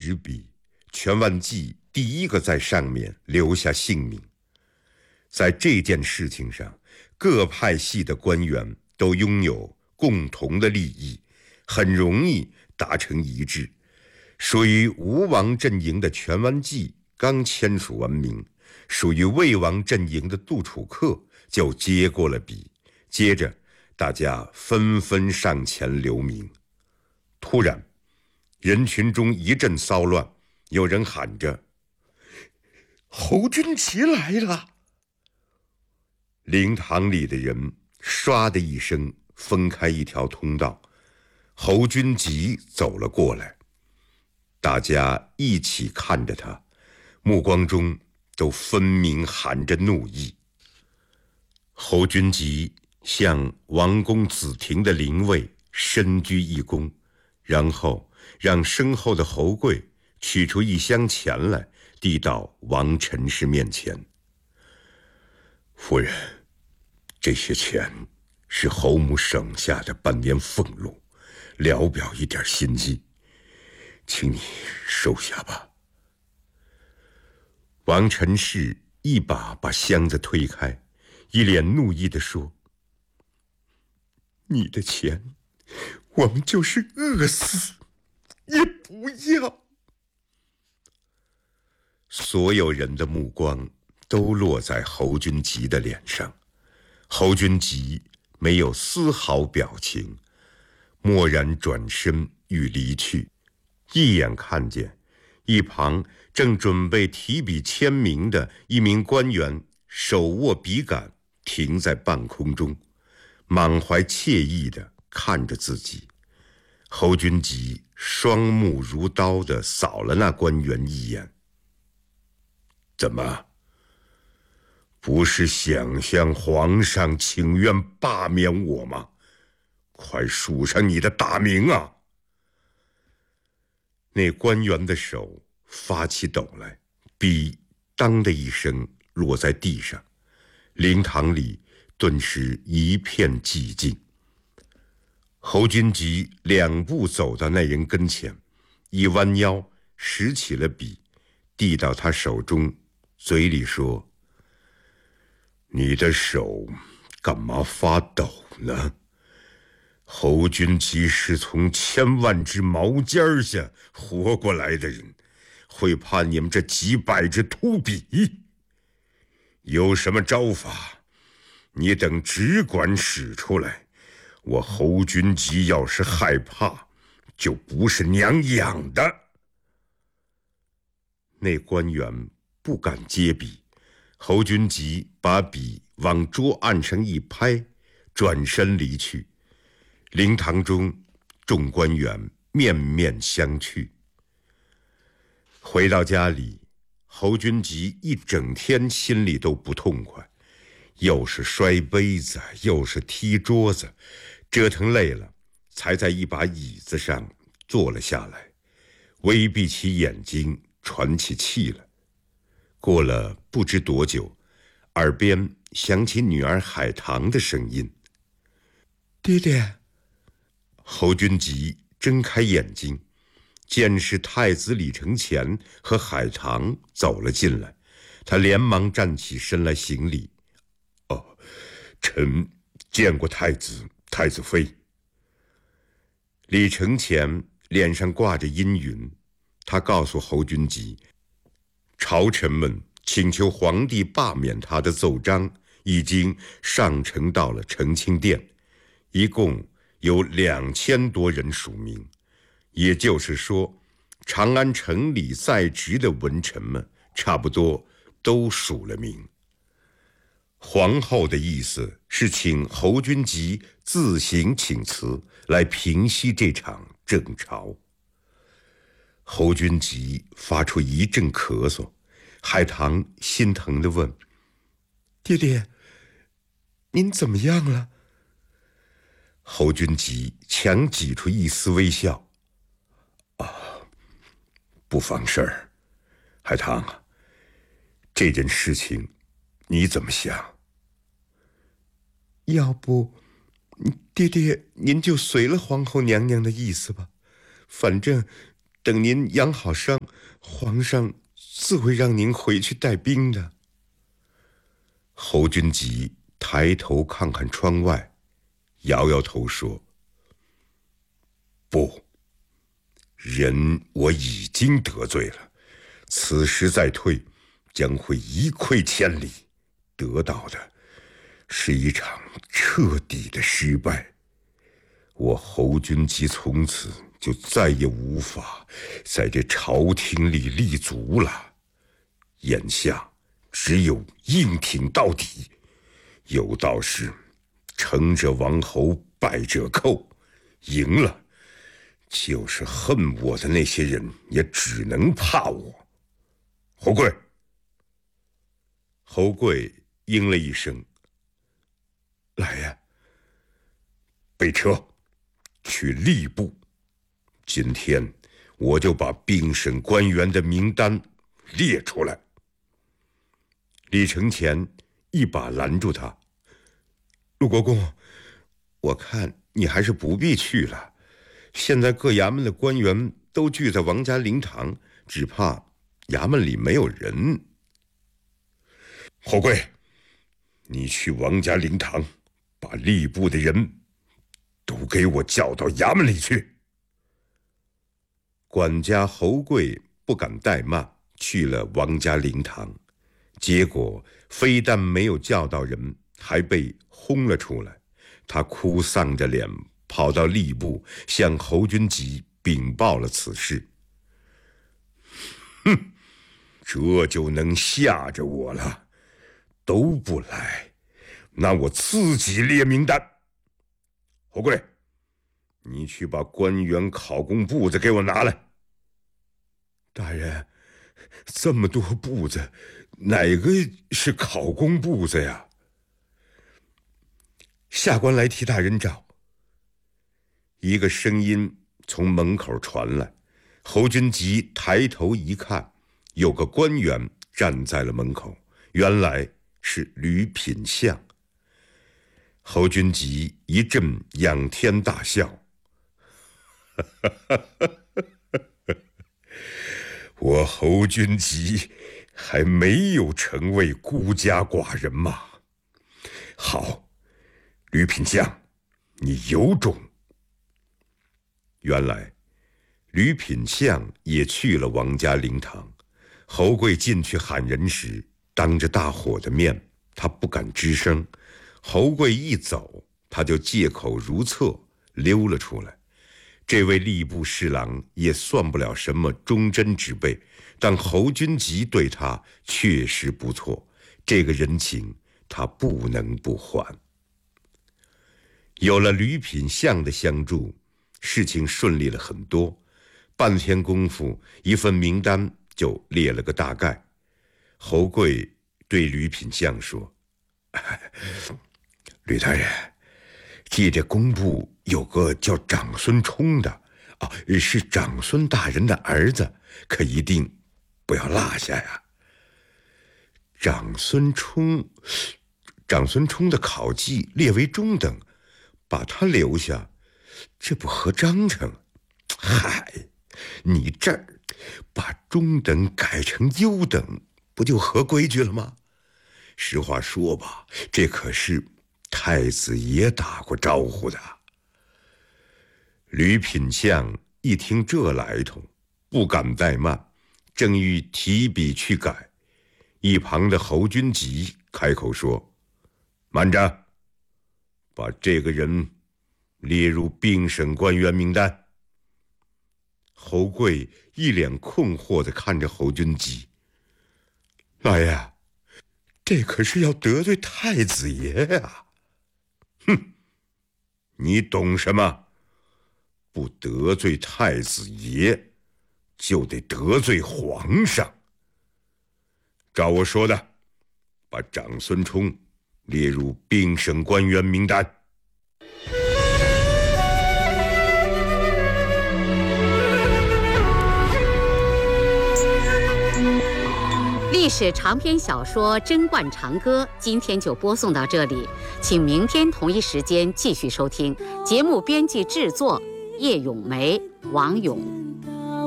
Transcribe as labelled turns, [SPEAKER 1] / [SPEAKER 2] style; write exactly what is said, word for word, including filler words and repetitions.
[SPEAKER 1] 纸笔，全万纪第一个在上面留下姓名。在这件事情上，各派系的官员都拥有共同的利益，很容易达成一致。属于吴王阵营的全万纪刚签署完名，属于魏王阵营的杜楚客就接过了笔，接着大家纷纷上前留名。突然，人群中一阵骚乱，有人喊着：“侯君集来了！”灵堂里的人唰的一声分开一条通道，侯君集走了过来。大家一起看着他，目光中都分明含着怒意。侯君集向王公子庭的灵位深鞠一躬，然后让身后的侯贵取出一箱钱来，递到王陈氏面前。夫人，这些钱是侯母省下的半年俸禄，聊表一点心意，请你收下吧。王陈氏一把把箱子推开，一脸怒意地说：“你的钱，我们就是饿死也不要。”所有人的目光都落在侯君集的脸上，侯君集没有丝毫表情，默然转身欲离去。一眼看见一旁正准备提笔签名的一名官员手握笔杆停在半空中，满怀惬意地看着自己。侯君集双目如刀地扫了那官员一眼：“怎么，不是想向皇上请愿罢免我吗？快署上你的大名啊！”那官员的手发起抖来，笔当的一声落在地上，灵堂里顿时一片寂静。侯君集两步走到那人跟前，一弯腰拾起了笔，递到他手中，嘴里说：“你的手干嘛发抖呢？侯君集是从千万只毛尖下活过来的人，会怕你们这几百支秃笔？有什么招法，你等只管使出来。我侯君集要是害怕，就不是娘养的。”那官员不敢接笔，侯君集把笔往桌案上一拍，转身离去。灵堂中众官员面面相觑。回到家里，侯君集一整天心里都不痛快，又是摔杯子，又是踢桌子，折腾累了，才在一把椅子上坐了下来，微闭起眼睛，喘起气来。过了不知多久，耳边响起女儿海棠的声音：“爹爹。”侯君集睁开眼睛，见是太子李承乾和海棠走了进来，他连忙站起身来行礼：“哦，臣见过太子太子妃。”李承乾脸上挂着阴云，他告诉侯君集，朝臣们请求皇帝罢免他的奏章已经上呈到了承清殿，一共有两千多人署名，也就是说，长安城里在职的文臣们差不多都署了名。皇后的意思是请侯君集自行请辞，来平息这场政潮。侯君集发出一阵咳嗽，海棠心疼地问：“爹爹，您怎么样了？”侯君集强挤出一丝微笑：“啊，不妨事儿。海棠啊，这件事情你怎么想？”“要不，爹爹您就随了皇后娘娘的意思吧，反正等您养好伤， 皇上自会让您回去带兵的。侯君集抬头看看窗外，摇摇头说：不，人我已经得罪了，此时再退，将会一溃千里，得到的是一场彻底的失败。我侯君集从此就再也无法在这朝廷里立足了。眼下只有硬挺到底，有道是成者王侯，败者寇，赢了就是恨我的那些人也只能怕我。侯贵。侯贵应了一声：来呀。备车去吏部，今天我就把兵审官员的名单列出来。李承乾一把拦住他：陆国公，我看你还是不必去了，现在各衙门的官员都聚在王家灵堂，只怕衙门里没有人。侯贵，你去王家灵堂，把吏部的人都给我叫到衙门里去。管家侯贵不敢怠慢，去了王家灵堂，结果非但没有叫到人，还被轰了出来。他哭丧着脸跑到吏部，向侯君集禀报了此事。哼，这就能吓着我了，都不来，那我自己列名单。侯贵，你去把官员考功簿子给我拿来。大人，这么多簿子，哪个是考功簿子呀？下官来替大人找。一个声音从门口传来，侯君集抬头一看，有个官员站在了门口，原来是吕品相。侯君集一阵仰天大笑：我侯君集还没有成为孤家寡人吗？好，吕品相，你有种。原来吕品相也去了王家灵堂。侯贵进去喊人时，当着大伙的面，他不敢吱声。侯贵一走，他就借口如厕溜了出来。这位吏部侍郎也算不了什么忠贞之辈，但侯君集对他确实不错，这个人情他不能不还。有了吕品相的相助，事情顺利了很多。半天功夫，一份名单就列了个大概。侯贵对吕品相说：吕大人，记着工部有个叫长孙冲的，啊，是长孙大人的儿子，可一定不要落下呀。长孙冲，长孙冲的考绩列为中等，把他留下，这不合章程。嗨，你这儿把中等改成优等，不就合规矩了吗？实话说吧，这可是太子爷打过招呼的。吕品相一听这来头，不敢怠慢，正欲提笔去改，一旁的侯君集开口说：慢着，把这个人列入兵审官员名单。侯贵一脸困惑地看着侯君集：老爷，这可是要得罪太子爷呀！哼，你懂什么？不得罪太子爷，就得得罪皇上。照我说的，把长孙冲列入兵审官员名单。
[SPEAKER 2] 历史长篇小说《贞观长歌》今天就播送到这里，请明天同一时间继续收听。节目编辑制作叶咏梅、王勇。